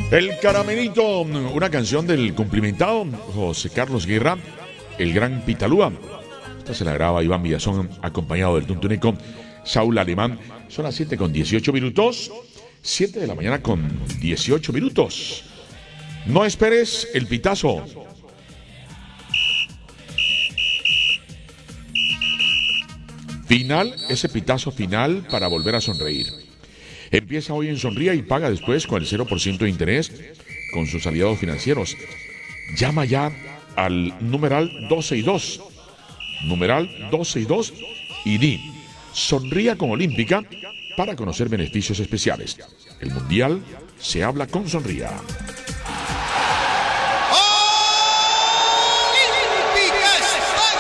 El Caramelito, una canción del cumplimentado José Carlos Guerra, el gran Pitalúa. Esta se la graba Iván Villazón, acompañado del tuntuneco Saúl Alemán. Son las 7:18. 7 de la mañana con 18 minutos. No esperes el pitazo. Final, ese pitazo final para volver a sonreír. Empieza hoy en Sonría y paga después con el 0% de interés con sus aliados financieros. Llama ya al numeral 12 y 2. Numeral 12 y 2 y di Sonría con Olímpica para conocer beneficios especiales. El Mundial se habla con Sonría.